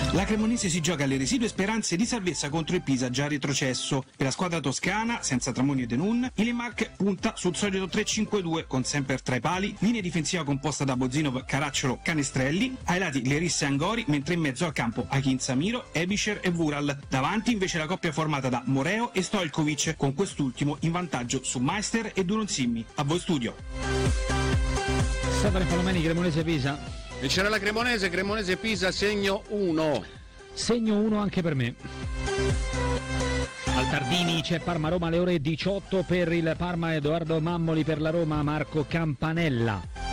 La Cremonese si gioca alle residue speranze di salvezza contro il Pisa già retrocesso. Per la squadra toscana, senza Tramoni e Denun, il Mark punta sul solito 3-5-2 con sempre tra i pali, linea difensiva composta da Bozinov, Caracciolo, Canestrelli, ai lati Lerissa e Angori, mentre in mezzo al campo Akin Samiro, Ebischer e Vural. Davanti invece la coppia formata da Moreo e Stojkovic, con quest'ultimo in vantaggio su Meister e Duron Simmi. A voi studio. Stefano Palomeni, Cremonese Pisa. Vincerà la Cremonese Pisa, segno 1. Segno 1 anche per me. Al Tardini c'è Parma-Roma alle ore 18 per il Parma, Edoardo Mammoli, per la Roma Marco Campanella.